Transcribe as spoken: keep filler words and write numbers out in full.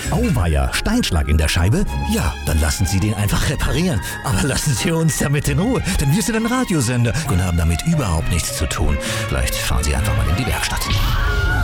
Auweia, Steinschlag in der Scheibe? Ja, dann lassen Sie den einfach reparieren. Aber lassen Sie uns damit in Ruhe, denn wir sind ein Radiosender und haben damit überhaupt nichts zu tun. Vielleicht fahren Sie einfach mal in die Werkstatt.